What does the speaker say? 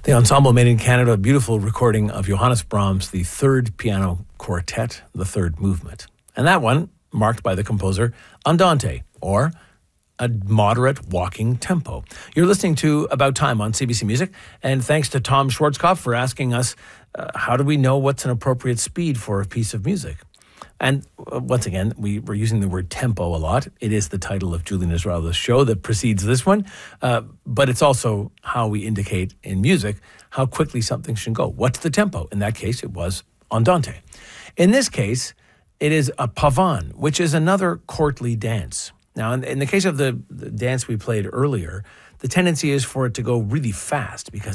The ensemble made in Canada a beautiful recording of Johannes Brahms' the third piano quartet, the third movement. And that one marked by the composer Andante, or a moderate walking tempo. You're listening to About Time on CBC Music, and thanks to Tom Schwarzkopf for asking us, how do we know what's an appropriate speed for a piece of music? And once again, we're using the word tempo a lot. It is the title of Julian Israela's show that precedes this one, but it's also how we indicate in music how quickly something should go. What's the tempo? In that case, it was Andante. In this case, it is a pavan, which is another courtly dance. Now, in the case of the dance we played earlier, the tendency is for it to go really fast because